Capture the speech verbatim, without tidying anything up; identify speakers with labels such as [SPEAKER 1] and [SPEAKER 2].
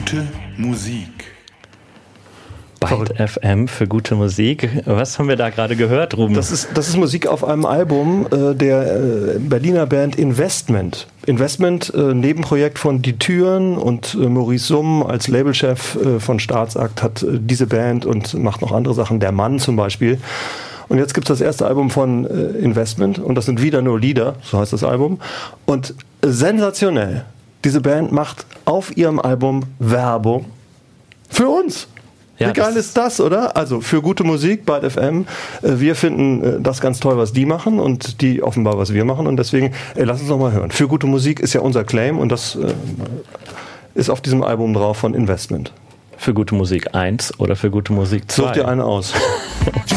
[SPEAKER 1] gute Musik.
[SPEAKER 2] Byte F M für gute Musik. Was haben wir da gerade gehört, Ruben?
[SPEAKER 3] Das ist, das ist Musik auf einem Album äh, der äh, Berliner Band Investment. Investment, äh, Nebenprojekt von Die Türen, und äh, Maurice Summ als Labelchef äh, von Staatsakt hat äh, diese Band und macht noch andere Sachen, Der Mann zum Beispiel. Und jetzt gibt es das erste Album von äh, Investment, und das sind wieder nur Lieder, so heißt das Album. Und äh, sensationell, diese Band macht auf ihrem Album Werbung für uns.
[SPEAKER 2] Ja,
[SPEAKER 3] Wie geil ist das, oder? Also für gute Musik, Byte F M. Wir finden das ganz toll, was die machen, und die offenbar, was wir machen. Und deswegen, ey, lass uns doch mal hören. Für gute Musik ist ja unser Claim, und das äh, ist auf diesem Album drauf von Investment.
[SPEAKER 2] Für gute Musik eins oder für gute Musik zwei?
[SPEAKER 3] Such dir eine aus.